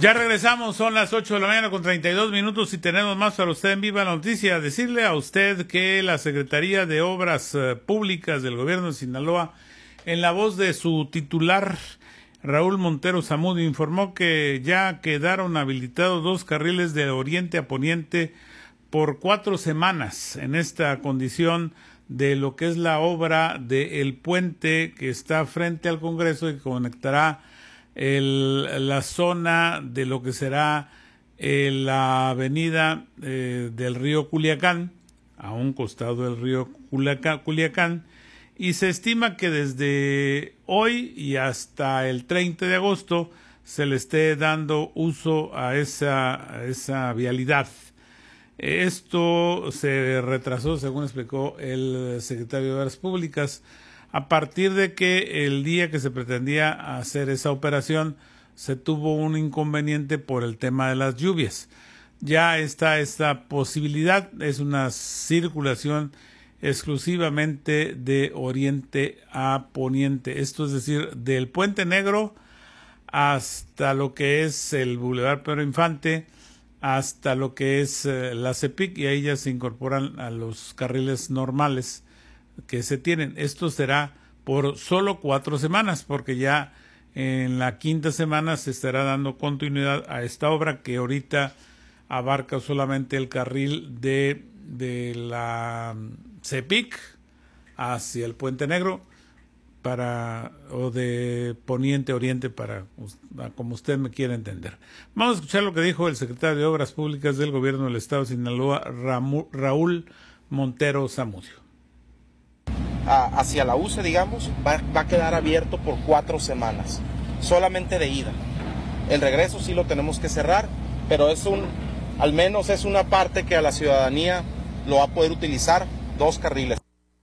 Ya regresamos, son las 8 de la mañana con 32 minutos y tenemos más para usted en Viva la Noticia. Decirle a usted que la Secretaría de Obras Públicas del Gobierno de Sinaloa, en la voz de su titular, Raúl Montero Zamudio, informó que ya quedaron habilitados 2 carriles de oriente a poniente por 4 semanas en esta condición de lo que es la obra del puente que está frente al Congreso y que conectará la zona de lo que será la avenida del río Culiacán, a un costado del río Culiacán, y se estima que desde hoy y hasta el 30 de agosto se le esté dando uso a esa vialidad. Esto se retrasó, según explicó el secretario de Obras Públicas, a partir de que el día que se pretendía hacer esa operación se tuvo un inconveniente por el tema de las lluvias. Ya está esta posibilidad, es una circulación exclusivamente de oriente a poniente, esto es decir, del Puente Negro hasta lo que es el Boulevard Pedro Infante, hasta lo que es la CEPIC, y ahí ya se incorporan a los carriles normales que se tienen. Esto será por solo 4 semanas, porque ya en la 5ª semana se estará dando continuidad a esta obra que ahorita abarca solamente el carril de la CEPIC hacia el Puente Negro, o de poniente a oriente, para como usted me quiera entender. Vamos a escuchar lo que dijo el secretario de Obras Públicas del Gobierno del Estado de Sinaloa, Raúl Montero Zamudio. Hacia la UCE, digamos, va a quedar abierto por 4 semanas, solamente de ida. El regreso sí lo tenemos que cerrar, pero al menos es una parte que a la ciudadanía lo va a poder utilizar, 2 carriles.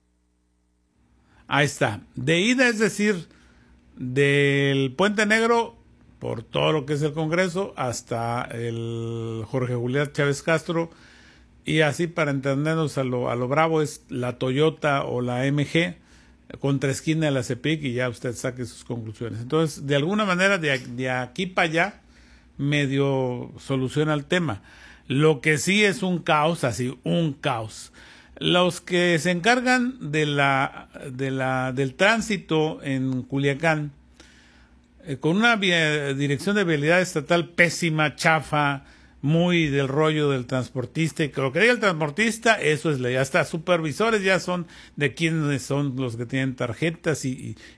Ahí está. De ida, es decir, del Puente Negro, por todo lo que es el Congreso, hasta el Jorge Julián Chávez Castro, y así para entendernos a lo bravo es la Toyota o la MG, contra esquina de la CEPIC, y ya usted saque sus conclusiones. Entonces, de alguna manera, de aquí para allá, medio soluciona el tema. Lo que sí es un caos, así, un caos. Los que se encargan del tránsito en Culiacán, con una dirección de vialidad estatal pésima, chafa, muy del rollo del transportista, y que lo que diga el transportista, eso es ley. Hasta supervisores ya son de quienes son los que tienen tarjetas y